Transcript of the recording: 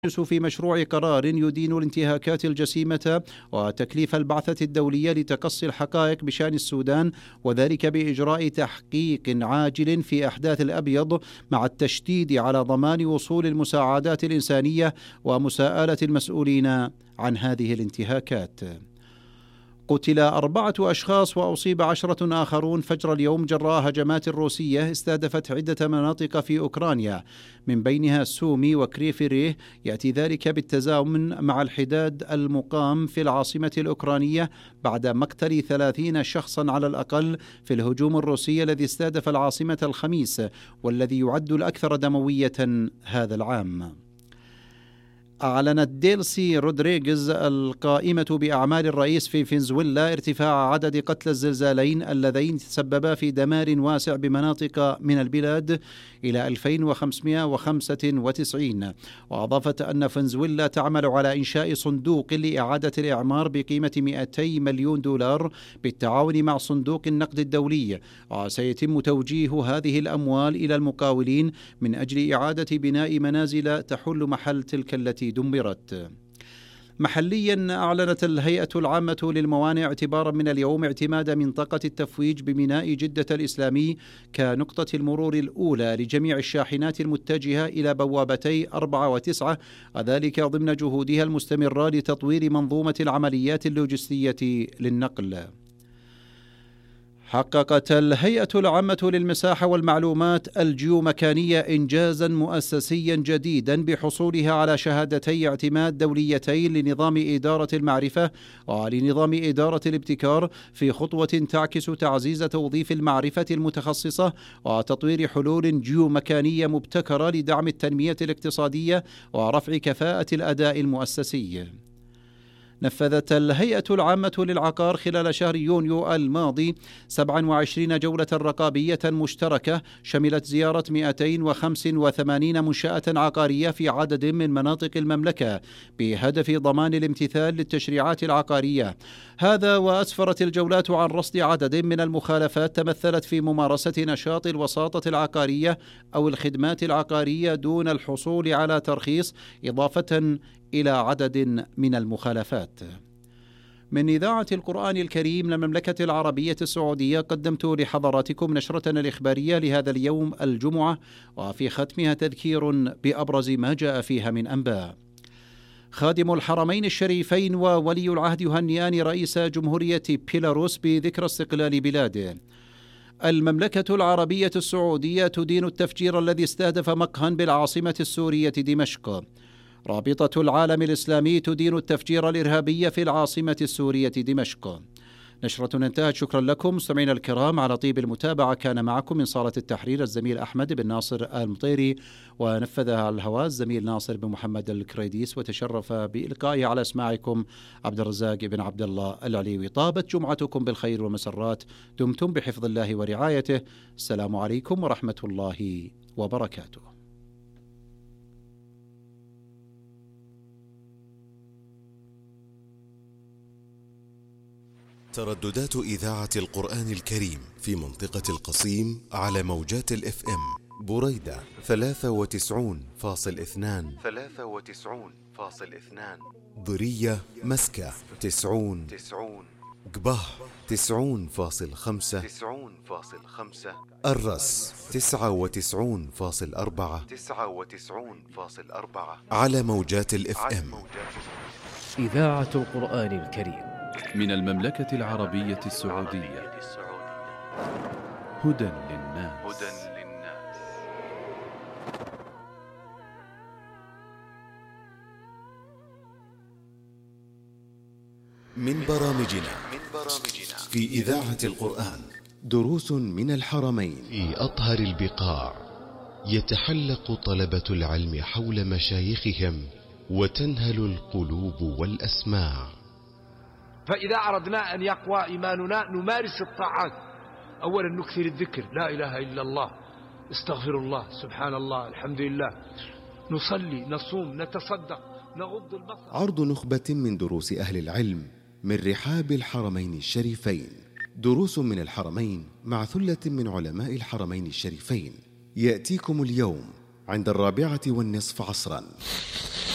في مشروع قرار يدين الانتهاكات الجسيمة وتكليف البعثة الدولية لتقصي الحقائق بشأن السودان، وذلك بإجراء تحقيق عاجل في أحداث الأبيض، مع التشديد على ضمان وصول المساعدات الإنسانية ومساءلة المسؤولين عن هذه الانتهاكات. قتل 4 أشخاص وأصيب 10 آخرون فجر اليوم جراء هجمات روسية استهدفت عدة مناطق في أوكرانيا، من بينها سومي وكريفيريه. يأتي ذلك بالتزامن مع الحداد المقام في العاصمة الأوكرانية بعد مقتل 30 شخصا على الأقل في الهجوم الروسي الذي استهدف العاصمة الخميس، والذي يعد الأكثر دموية هذا العام. أعلنت ديلسي رودريغيز القائمة بأعمال الرئيس في فنزويلا ارتفاع عدد قتلى الزلزالين اللذين تسببا في دمار واسع بمناطق من البلاد إلى 2595، وأضافت أن فنزويلا تعمل على إنشاء صندوق لإعادة الإعمار بقيمة 200 مليون دولار بالتعاون مع صندوق النقد الدولي، وسيتم توجيه هذه الأموال إلى المقاولين من أجل إعادة بناء منازل تحل محل تلك التي دمرت. محليا، أعلنت الهيئة العامة للموانئ اعتبارا من اليوم اعتماد منطقة التفويج بميناء جدة الإسلامي كنقطة المرور الأولى لجميع الشاحنات المتجهة إلى بوابتي 4 و9، وذلك ضمن جهودها المستمرة لتطوير منظومة العمليات اللوجستية للنقل. حققت الهيئة العامة للمساحة والمعلومات الجيومكانية إنجازا مؤسسيا جديدا بحصولها على شهادتي اعتماد دوليتين لنظام إدارة المعرفة ولنظام إدارة الابتكار، في خطوة تعكس تعزيز توظيف المعرفة المتخصصة وتطوير حلول جيومكانية مبتكرة لدعم التنمية الاقتصادية ورفع كفاءة الأداء المؤسسي. نفذت الهيئة العامة للعقار خلال شهر يونيو الماضي 27 جولة رقابية مشتركة شملت زيارة 285 منشأة عقارية في عدد من مناطق المملكة بهدف ضمان الامتثال للتشريعات العقارية. هذا وأسفرت الجولات عن رصد عدد من المخالفات تمثلت في ممارسة نشاط الوساطة العقارية أو الخدمات العقارية دون الحصول على ترخيص، إضافة إلى عدد من المخالفات. من إذاعة القرآن الكريم للمملكة العربية السعودية، قدمت لحضراتكم نشرتنا الإخبارية لهذا اليوم الجمعة، وفي ختمها تذكير بأبرز ما جاء فيها من أنباء. خادم الحرمين الشريفين وولي العهد يهنئان رئيس جمهورية بيلاروس بذكرى استقلال بلاده. المملكة العربية السعودية تدين التفجير الذي استهدف مقهى بالعاصمة السورية دمشق. رابطة العالم الإسلامي تدين التفجير الإرهابي في العاصمة السورية دمشق. نشرة انتهت. شكرا لكم مستمعينا الكرام على طيب المتابعة. كان معكم من صالة التحرير الزميل أحمد بن ناصر المطيري، ونفذها على الهواء الزميل ناصر بن محمد الكريديس، وتشرف بإلقائه على أسماعكم عبد الرزاق بن عبد الله العليوي. طابت جمعتكم بالخير والمسرات، دمتم بحفظ الله ورعايته. السلام عليكم ورحمة الله وبركاته. ترددات إذاعة القرآن الكريم في منطقة القصيم على موجات الإف إم: بريدة 93.2، ضرية مسكة 90، قبه 90.5، الرس 99.4 على موجات الإف إم. إذاعة القرآن الكريم من المملكة العربية السعودية، هدى للناس. من برامجنا في إذاعة القرآن: دروس من الحرمين. في أطهر البقاع يتحلق طلبة العلم حول مشايخهم وتنهل القلوب والأسماع. فإذا أردنا أن يقوى إيماننا نمارس الطاعات. أولا نكثر الذكر، لا إله إلا الله، استغفر الله، سبحان الله، الحمد لله، نصلي، نصوم، نتصدق، نغض البصر. عرض نخبة من دروس أهل العلم من رحاب الحرمين الشريفين. دروس من الحرمين مع ثلة من علماء الحرمين الشريفين، يأتيكم اليوم عند 4:15 عصرا.